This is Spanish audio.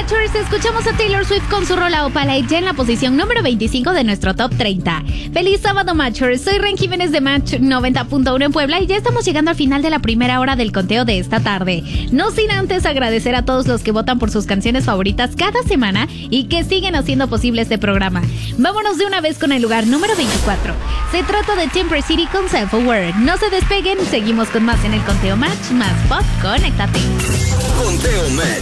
Matchers, escuchamos a Taylor Swift con su rola Opala ya en la posición número 25 de nuestro Top 30. ¡Feliz sábado, Matchers! Soy Ren Jiménez de Match 90.1 en Puebla y ya estamos llegando al final de la primera hora del conteo de esta tarde. No sin antes agradecer a todos los que votan por sus canciones favoritas cada semana y que siguen haciendo posible este programa. Vámonos de una vez con el lugar número 24. Se trata de Temporary City con Self-Aware. No se despeguen, seguimos con más en el conteo Match, más pop, conéctate. Conteo Match.